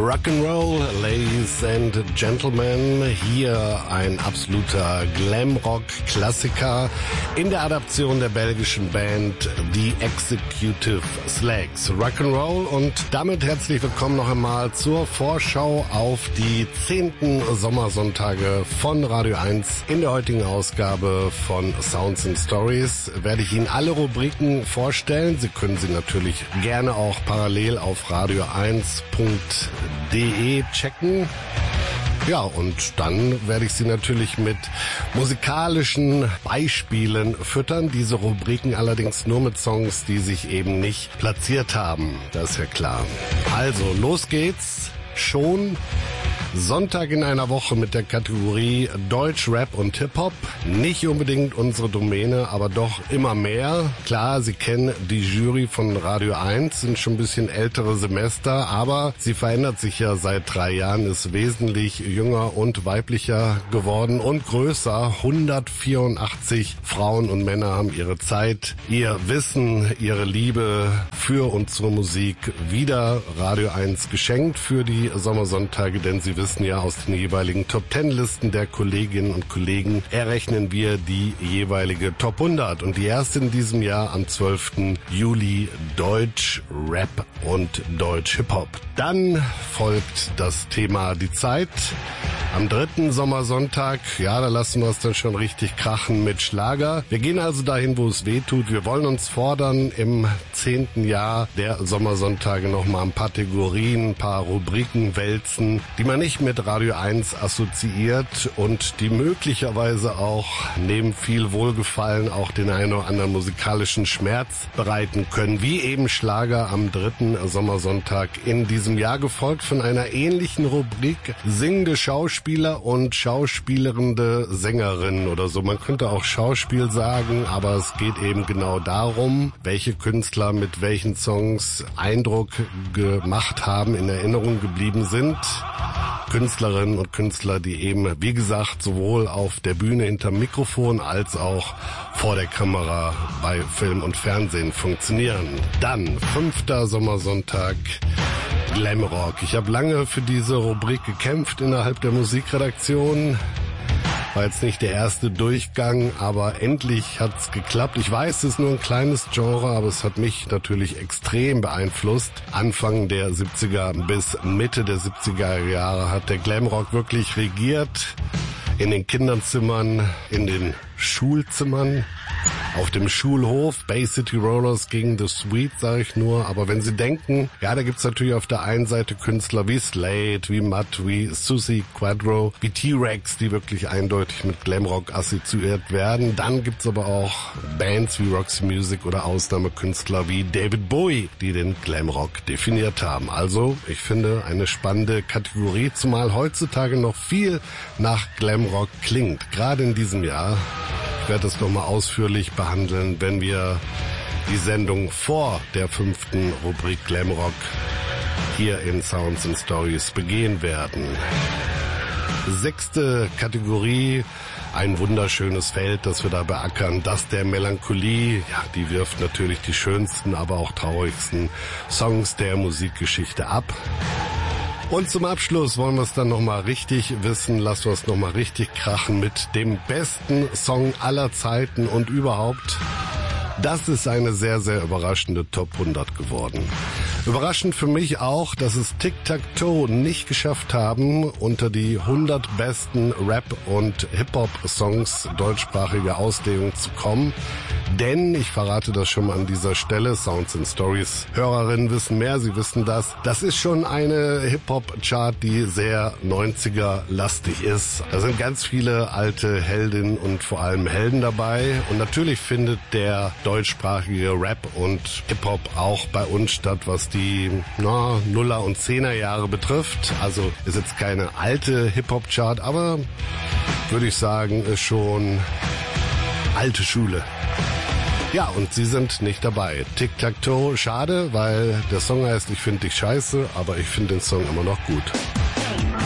Rock'n'Roll, Ladies and Gentlemen. Hier ein absoluter Glamrock-Klassiker in der Adaption der belgischen Band The Executive Slags. Rock'n'Roll und damit herzlich willkommen noch einmal zur Vorschau auf die 10. Sommersonntage von Radio 1. In der heutigen Ausgabe von Sounds and Stories werde ich Ihnen alle Rubriken vorstellen. Sie können sie natürlich gerne auch parallel auf radio1.de checken. Ja, und dann werde ich Sie natürlich mit musikalischen Beispielen füttern. Diese Rubriken allerdings nur mit Songs, die sich eben nicht platziert haben. Das ist ja klar. Also, los geht's. Schon Sonntag in einer Woche mit der Kategorie Deutsch, Rap und Hip-Hop. Nicht unbedingt unsere Domäne, aber doch immer mehr. Klar, Sie kennen die Jury von Radio 1, sind schon ein bisschen ältere Semester, aber sie verändert sich ja seit 3 Jahren, ist wesentlich jünger und weiblicher geworden und größer. 184 Frauen und Männer haben ihre Zeit, ihr Wissen, ihre Liebe für und zur Musik wieder Radio 1 geschenkt für die Sommersonntage, denn sie wissen ja, aus den jeweiligen Top-10-Listen der Kolleginnen und Kollegen errechnen wir die jeweilige Top 100. Und die erste in diesem Jahr am 12. Juli Deutsch, Rap und Deutsch Hip-Hop. Dann folgt das Thema Die Zeit. Am 3. Sommersonntag, ja, da lassen wir es dann schon richtig krachen mit Schlager. Wir gehen also dahin, wo es weh tut. Wir wollen uns fordern im 10. Jahr der Sommersonntage nochmal ein paar Kategorien, ein paar Rubriken wälzen, die man nicht mit Radio 1 assoziiert und die möglicherweise auch neben viel Wohlgefallen auch den einen oder anderen musikalischen Schmerz bereiten können, wie eben Schlager am 3. Sommersonntag in diesem Jahr, gefolgt von einer ähnlichen Rubrik singende Schauspieler und schauspielerende Sängerinnen oder so. Man könnte auch Schauspiel sagen, aber es geht eben genau darum, welche Künstler mit welchen Songs Eindruck gemacht haben, in Erinnerung geblieben sind. Künstlerinnen und Künstler, die eben, wie gesagt, sowohl auf der Bühne hinterm Mikrofon als auch vor der Kamera bei Film und Fernsehen funktionieren. Dann 5. Sommersonntag Glamrock. Ich habe lange für diese Rubrik gekämpft innerhalb der Musikredaktion. War jetzt nicht der erste Durchgang, aber endlich hat's geklappt. Ich weiß, es ist nur ein kleines Genre, aber es hat mich natürlich extrem beeinflusst. Anfang der 70er bis Mitte der 70er Jahre hat der Glamrock wirklich regiert. In den Kinderzimmern, in den Schulzimmern, auf dem Schulhof. Bay City Rollers gegen The Sweet, sage ich nur. Aber wenn Sie denken, ja, da gibt's natürlich auf der einen Seite Künstler wie Slade, wie Mutt, wie Susie Quadro, wie T-Rex, die wirklich eindeutig mit Glamrock assoziiert werden. Dann gibt's aber auch Bands wie Roxy Music oder Ausnahmekünstler wie David Bowie, die den Glamrock definiert haben. Also, ich finde, eine spannende Kategorie, zumal heutzutage noch viel nach Glamrock klingt. Gerade in diesem Jahr. Ich werde das nochmal ausführlich behandeln, wenn wir die Sendung vor der 5. Rubrik Glamrock hier in Sounds and Stories begehen werden. 6. Kategorie, ein wunderschönes Feld, das wir da beackern, das der Melancholie. Ja, die wirft natürlich die schönsten, aber auch traurigsten Songs der Musikgeschichte ab. Und zum Abschluss wollen wir es dann nochmal richtig wissen, lassen wir es nochmal richtig krachen mit dem besten Song aller Zeiten und überhaupt. Das ist eine sehr, sehr überraschende Top 100 geworden. Überraschend für mich auch, dass es Tic-Tac-Toe nicht geschafft haben, unter die 100 besten Rap- und Hip-Hop-Songs deutschsprachiger Auslegung zu kommen. Denn, ich verrate das schon mal an dieser Stelle, Sounds and Stories Hörerinnen wissen mehr, sie wissen das. Das ist schon eine Hip-Hop-Chart, die sehr 90er-lastig ist. Da sind ganz viele alte Heldinnen und vor allem Helden dabei. Und natürlich findet der deutschsprachige Rap und Hip-Hop auch bei uns statt, was die Nuller- und 10er-Jahre betrifft. Also ist jetzt keine alte Hip-Hop-Chart, aber würde ich sagen, ist schon alte Schule. Ja, und sie sind nicht dabei. Tic-Tac-Toe, schade, weil der Song heißt Ich find dich scheiße, aber ich finde den Song immer noch gut.